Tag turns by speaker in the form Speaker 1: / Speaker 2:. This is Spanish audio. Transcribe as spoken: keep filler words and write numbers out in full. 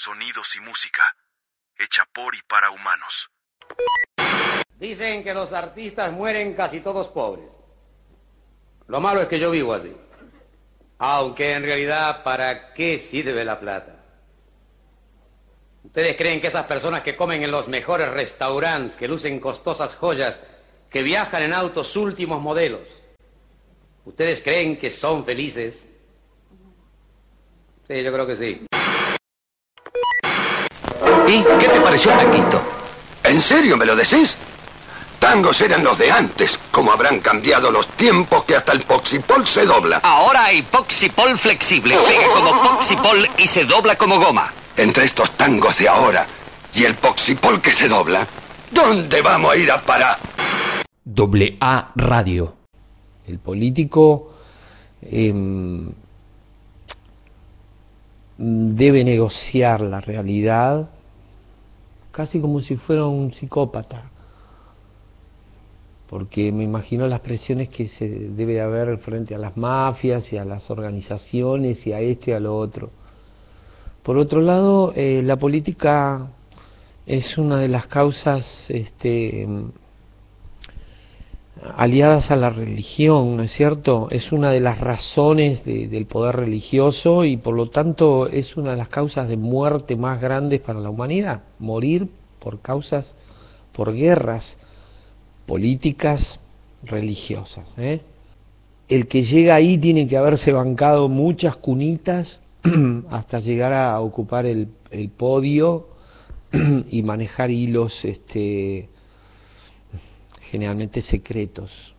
Speaker 1: sonidos y música, hecha por y para humanos.
Speaker 2: Dicen que los artistas mueren casi todos pobres. Lo malo es que yo vivo así. Aunque en realidad, ¿para qué sirve la plata? ¿Ustedes creen que esas personas que comen en los mejores restaurantes, que lucen costosas joyas, que viajan en autos últimos modelos, ¿ustedes creen que son felices? Sí, yo creo que sí.
Speaker 3: ¿Y qué te pareció Taquito?
Speaker 4: ¿En serio me lo decís? Tangos eran los de antes, como habrán cambiado los tiempos que hasta el Poxipol se dobla.
Speaker 3: Ahora hay Poxipol flexible, pega como Poxipol y se dobla como goma.
Speaker 4: Entre estos tangos de ahora y el Poxipol que se dobla, ¿dónde vamos a ir a parar?
Speaker 5: Doble A Radio.
Speaker 6: El político eh, debe negociar la realidad casi como si fuera un psicópata, porque me imagino las presiones que se debe haber frente a las mafias y a las organizaciones y a esto y a lo otro. Por otro lado, eh, la política es una de las causas este, aliadas a la religión, ¿no es cierto? Es una de las razones de, del poder religioso y por lo tanto es una de las causas de muerte más grandes para la humanidad. Morir por causas, por guerras políticas religiosas, ¿eh? El que llega ahí tiene que haberse bancado muchas cunitas hasta llegar a ocupar el, el podio y manejar hilos este, generalmente secretos.